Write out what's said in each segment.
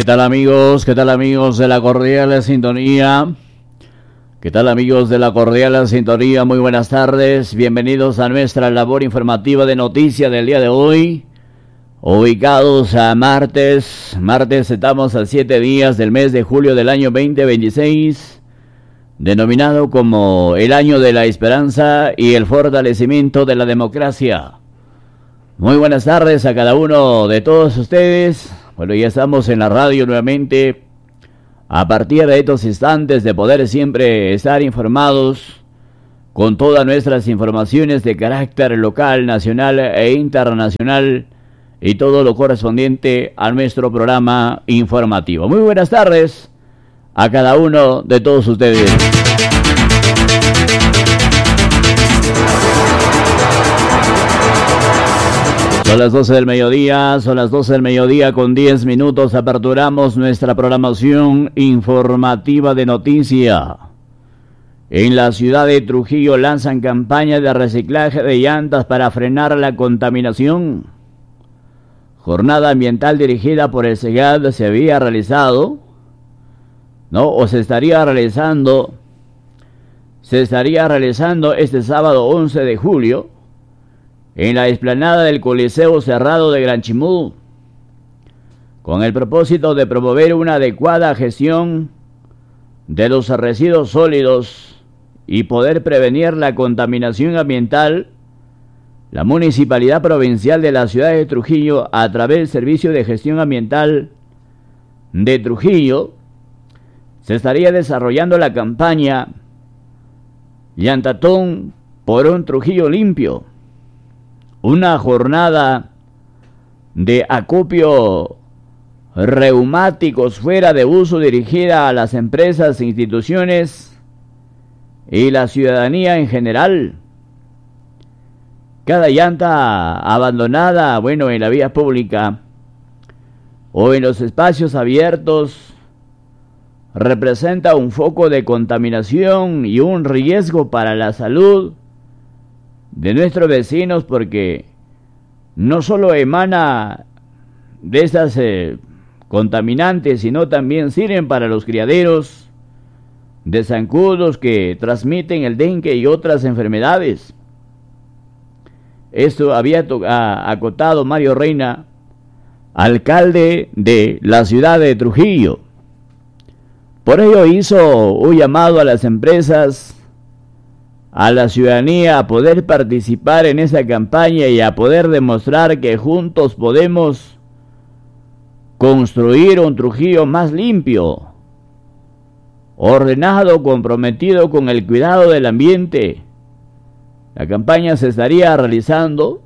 ¿Qué tal amigos? ¿Qué tal amigos de la cordial sintonía? ¿Qué tal amigos de la cordial sintonía? Muy buenas tardes, bienvenidos a nuestra labor informativa de noticias del día de hoy. Ubicados a martes estamos a 7 días del mes de julio del año 2026, denominado como el año de la esperanza y el fortalecimiento de la democracia. Muy buenas tardes a cada uno de todos ustedes. Bueno, ya estamos en la radio nuevamente, a partir de estos instantes de poder siempre estar informados con todas nuestras informaciones de carácter local, nacional e internacional y todo lo correspondiente a nuestro programa informativo. Muy buenas tardes a cada uno de todos ustedes. Son las 12 del mediodía, con 10 minutos. Aperturamos nuestra programación informativa de noticia. En la ciudad de Trujillo lanzan campaña de reciclaje de llantas para frenar la contaminación. Jornada ambiental dirigida por el SEGAD se había realizado, se estaría realizando este sábado 11 de julio en la explanada del Coliseo Cerrado de Gran Chimú, con el propósito de promover una adecuada gestión de los residuos sólidos y poder prevenir la contaminación ambiental. La Municipalidad Provincial de la ciudad de Trujillo, a través del Servicio de Gestión Ambiental de Trujillo, se estaría desarrollando la campaña Llantatón por un Trujillo limpio, una jornada de acopio reumáticos fuera de uso dirigida a las empresas, instituciones y la ciudadanía en general. Cada llanta abandonada, en la vía pública o en los espacios abiertos, representa un foco de contaminación y un riesgo para la salud de nuestros vecinos, porque no solo emana de estas contaminantes, sino también sirven para los criaderos de zancudos que transmiten el dengue y otras enfermedades. Esto había acotado Mario Reina, alcalde de la ciudad de Trujillo. Por ello hizo un llamado a las empresas, a la ciudadanía, a poder participar en esa campaña y a poder demostrar que juntos podemos construir un Trujillo más limpio, ordenado, comprometido con el cuidado del ambiente. La campaña se estaría realizando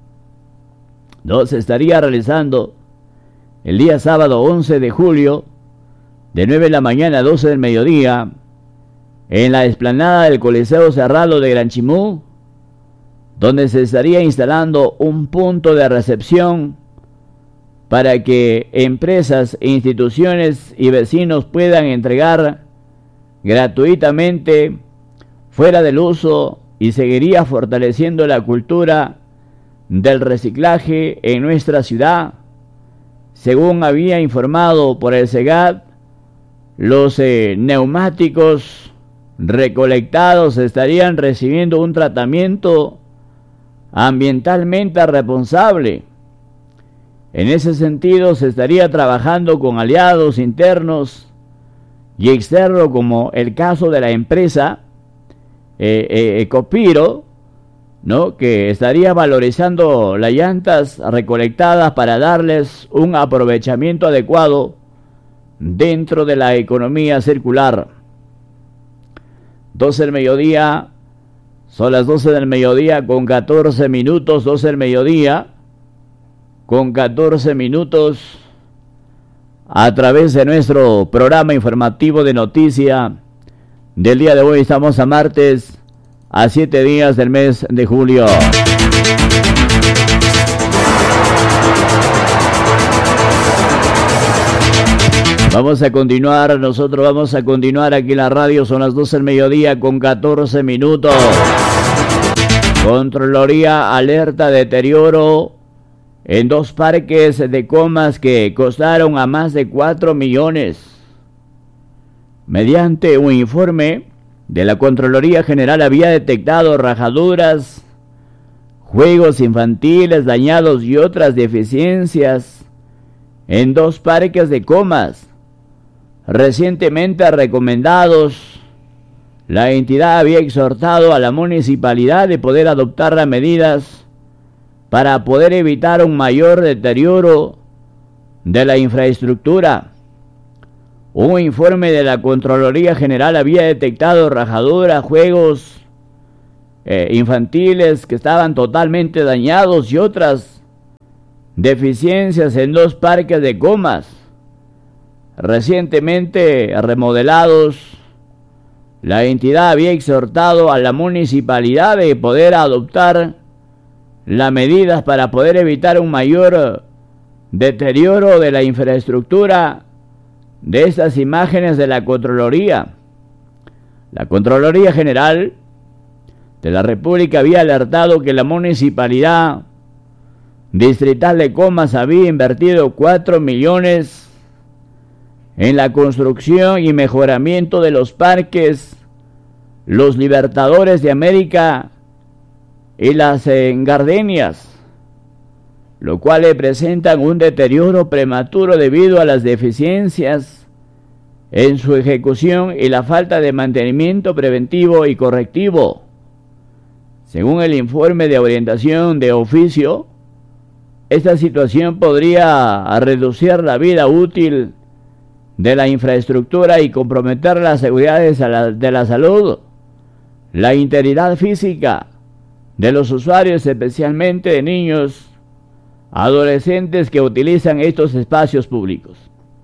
el día sábado 11 de julio, de 9 de la mañana a 12 del mediodía, en la explanada del Coliseo Cerrado de Gran Chimú, donde se estaría instalando un punto de recepción para que empresas, instituciones y vecinos puedan entregar gratuitamente fuera del uso, y seguiría fortaleciendo la cultura del reciclaje en nuestra ciudad. Según había informado por el SEGAD, los neumáticos recolectados estarían recibiendo un tratamiento ambientalmente responsable. En ese sentido, se estaría trabajando con aliados internos y externos, como el caso de la empresa Ecopiro, que estaría valorizando las llantas recolectadas para darles un aprovechamiento adecuado dentro de la economía circular. 12 del mediodía, son las 12 del mediodía con 14 minutos, 12 del mediodía con 14 minutos, a través de nuestro programa informativo de noticia del día de hoy. Estamos a martes, a 7 días del mes de julio. Nosotros vamos a continuar aquí en la radio. Son las 12 del mediodía con 14 minutos. Contraloría alerta deterioro en 2 parques de comas que costaron a más de 4 millones. Mediante un informe de la Contraloría General había detectado rajaduras, juegos infantiles dañados y otras deficiencias en 2 parques de comas recientemente recomendados. La entidad había exhortado a la municipalidad de poder adoptar las medidas para poder evitar un mayor deterioro de la infraestructura. Un informe de la Contraloría General había detectado rajaduras, juegos infantiles que estaban totalmente dañados y otras deficiencias en 2 parques de comas recientemente remodelados. La entidad había exhortado a la municipalidad de poder adoptar las medidas para poder evitar un mayor deterioro de la infraestructura. De estas imágenes de la Contraloría, la Contraloría General de la República había alertado que la Municipalidad Distrital de Comas había invertido 4 millones en la construcción y mejoramiento de los parques Los Libertadores de América y las Gardenias, lo cual presentan un deterioro prematuro debido a las deficiencias en su ejecución y la falta de mantenimiento preventivo y correctivo. Según el informe de orientación de oficio, esta situación podría reducir la vida útil de la infraestructura y comprometer la seguridad de la salud, la integridad física de los usuarios, especialmente de niños, adolescentes que utilizan estos espacios públicos.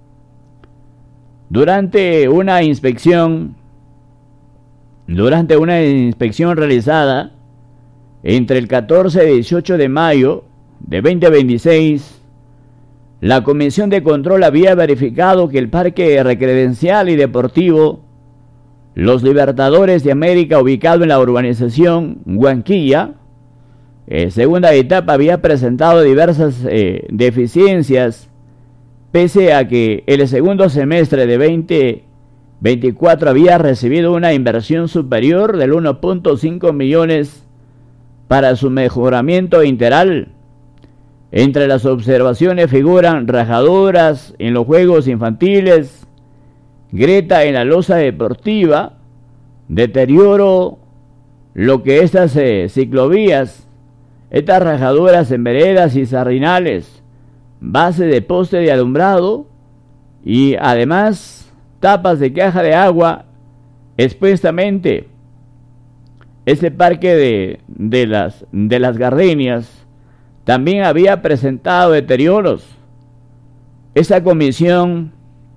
Durante una inspección realizada entre el 14 y 18 de mayo de 2026, la Comisión de Control había verificado que el Parque Recreacional y Deportivo Los Libertadores de América, ubicado en la urbanización Huanquilla, segunda etapa, había presentado diversas deficiencias, pese a que el segundo semestre de 2024 había recibido una inversión superior del 1.5 millones para su mejoramiento integral. Entre las observaciones figuran rajaduras en los juegos infantiles, grieta en la losa deportiva, deterioro lo que estas ciclovías, estas rajaduras en veredas y sardinales, base de poste de alumbrado y además tapas de caja de agua expuestamente. Este parque de las Gardenias también había presentado deterioros. Esa comisión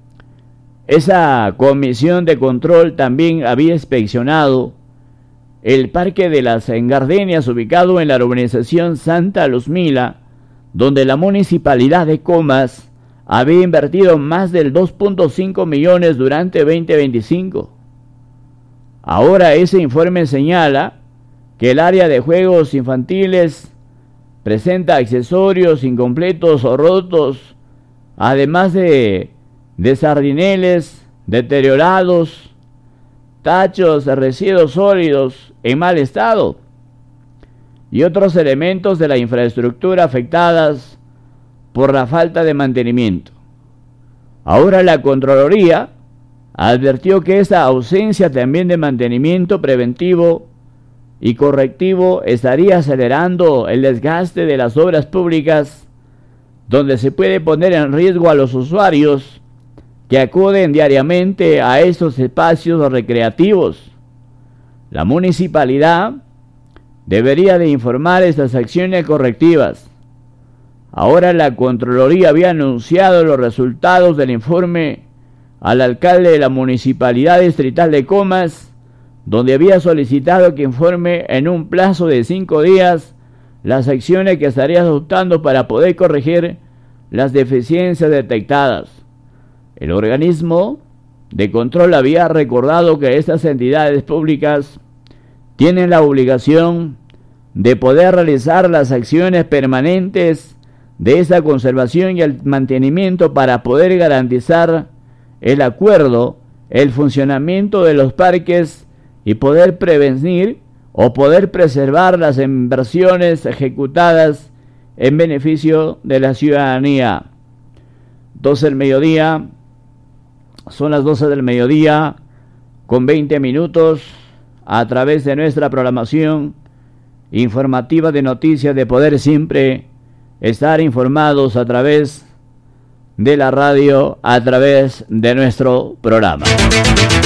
de control también había inspeccionado el parque de las Gardenias, ubicado en la urbanización Santa Luzmila, donde la Municipalidad de Comas había invertido más del 2.5 millones durante 2025. Ahora ese informe señala que el área de juegos infantiles presenta accesorios incompletos o rotos, además de sardineles deteriorados, tachos de residuos sólidos en mal estado y otros elementos de la infraestructura afectadas por la falta de mantenimiento. Ahora la Contraloría advirtió que esta ausencia también de mantenimiento preventivo y correctivo estaría acelerando el desgaste de las obras públicas, donde se puede poner en riesgo a los usuarios que acuden diariamente a estos espacios recreativos. La municipalidad debería de informar estas acciones correctivas. Ahora la Contraloría había anunciado los resultados del informe al alcalde de la Municipalidad Distrital de Comas, donde había solicitado que informe en un plazo de 5 días las acciones que estaría adoptando para poder corregir las deficiencias detectadas. El organismo de control había recordado que estas entidades públicas tienen la obligación de poder realizar las acciones permanentes de esa conservación y el mantenimiento para poder garantizar el acuerdo, el funcionamiento de los parques y poder prevenir o poder preservar las inversiones ejecutadas en beneficio de la ciudadanía. 12 del mediodía, son las 12 del mediodía con 20 minutos a través de nuestra programación informativa de noticias de poder siempre estar informados a través de la radio, a través de nuestro programa.